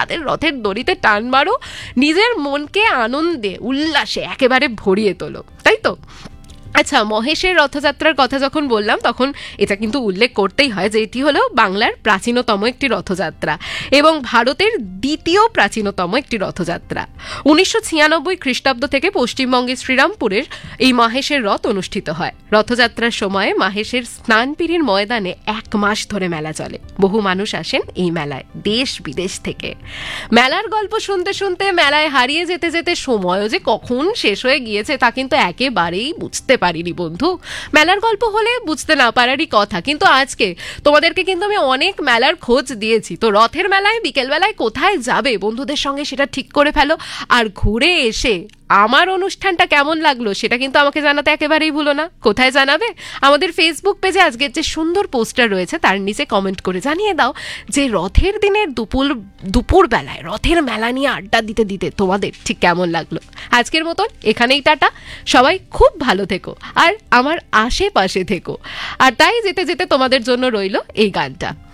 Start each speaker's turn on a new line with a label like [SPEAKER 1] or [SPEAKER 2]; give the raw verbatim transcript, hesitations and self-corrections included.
[SPEAKER 1] তাদের রথের দড়িতে টান মারো, নিজের মনকে আনন্দে উল্লাসে একেবারে ভরিয়ে তোলো, তাই তো? আচ্ছা, মহেশের রথযাত্রার কথা যখন বললাম তখন এটা কিন্তু উল্লেখ করতেই হয় যে এটি হলো বাংলার প্রাচীনতম একটি রথযাত্রা এবং ভারতের দ্বিতীয় প্রাচীনতম একটি রথযাত্রা। উনিশশো ছিয়ানব্বই খ্রিস্টাব্দ থেকে পশ্চিমবঙ্গের শ্রীরামপুরের এই মহেশের রথ অনুষ্ঠিত হয়। রথযাত্রার সময় মহেশের স্নানপিড়ির ময়দানে এক মাস ধরে মেলা চলে। বহু মানুষ আসেন এই মেলায় দেশ বিদেশ থেকে। মেলার গল্প শুনতে শুনতে মেলায় হারিয়ে যেতে যেতে সময়ও যে কখন শেষ হয়ে গিয়েছে তা কিন্তু একেবারেই বুঝতে পারিনি বন্ধু। মেলার গল্প হলে বুঝতে না পারারই কথা, কিন্তু আজকে তোমাদেরকে কিন্তু আমি অনেক মেলার খোঁজ দিয়েছি। তো রথের মেলায় বিকেলবেলায় কোথায় যাবে বন্ধুদের সঙ্গে সেটা ঠিক করে ফেলো, আর ঘুরে এসে আমার অনুষ্ঠানটা কেমন লাগলো সেটা কিন্তু আমাকে জানাতে একেবারেই ভুলো না। কোথায় জানাবে? আমাদের ফেসবুক পেজে আজকের যে সুন্দর পোস্টার রয়েছে তার নিচে কমেন্ট করে জানিয়ে দাও যে রথের দিনের দুপুর দুপুর বেলায় রথের মেলা নিয়ে আড্ডা দিতে দিতে তোমাদের ঠিক কেমন লাগলো। আজকের মতন এখানেই টাটা, সবাই খুব ভালো থেকো আর আমার আশেপাশে থেকো। আর তাই যেতে যেতে তোমাদের জন্য রইলো এই গানটা।